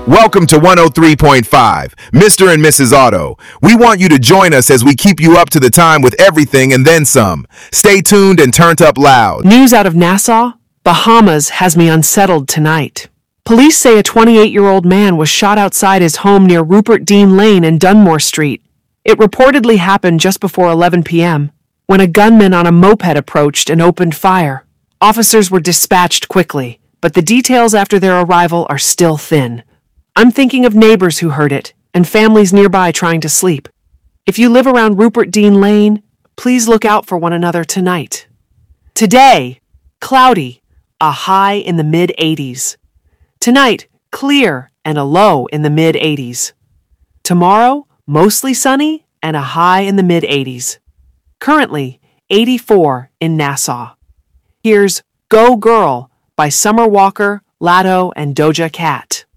Welcome to 103.5, Mr. and Mrs. Auto. We want you to join us as we keep you up to the time with everything and then some. Stay tuned and turned up loud. News out of Nassau, Bahamas has me unsettled tonight. Police say a 28-year-old man was shot outside his home near Rupert Dean Lane and Dunmore Street. It reportedly happened just before 11 p.m., when a gunman on a moped approached and opened fire. Officers were dispatched quickly, but the details after their arrival are still thin. I'm thinking of neighbors who heard it and families nearby trying to sleep. If you live around Rupert Dean Lane, please look out for one another tonight. Today, cloudy, a high in the mid-80s. Tonight, clear and a low in the mid-80s. Tomorrow, mostly sunny and a high in the mid-80s. Currently, 84 in Nassau. Here's Go Girl by Summer Walker, Latto, and Doja Cat.